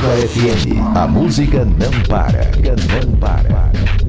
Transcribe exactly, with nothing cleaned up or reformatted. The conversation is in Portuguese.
Ativa F M. A música não para. Não para.